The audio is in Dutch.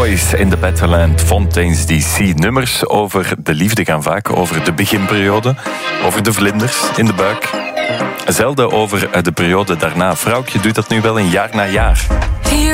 Boys in the Better Land, Fontaine's DC. Nummers over de liefde gaan vaak over de beginperiode, over de vlinders in de buik. Zelden over de periode daarna. Vrouwtje doet dat nu wel een jaar na jaar.